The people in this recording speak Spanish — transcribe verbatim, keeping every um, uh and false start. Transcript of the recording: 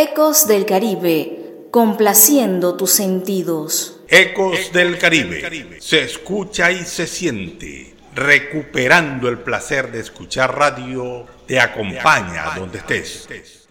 Ecos del Caribe, complaciendo tus sentidos. Ecos del Caribe, se escucha y se siente, recuperando el placer de escuchar radio, te acompaña donde estés.